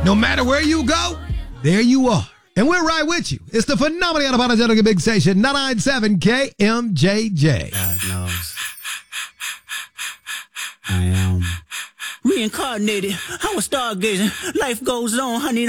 No matter where you go, there you are. And we're right with you. It's the phenomenally unapologetic big station, 997 KMJJ. God knows. I am reincarnated. I was stargazing. Life goes on, honey.